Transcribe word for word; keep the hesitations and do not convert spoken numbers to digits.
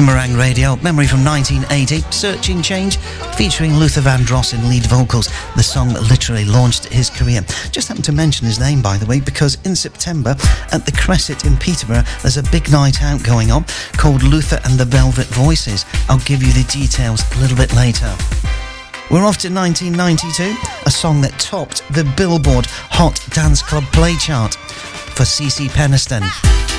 Boomerang Radio, memory from nineteen eighty, Searching Change, featuring Luther Vandross in lead vocals, the song that literally launched his career. Just happened to mention his name, by the way, because in September at the Cresset in Peterborough, there's a big night out going on called Luther and the Velvet Voices. I'll give you the details a little bit later. We're off to nineteen ninety-two, a song that topped the Billboard Hot Dance Club Play chart for C C Peniston.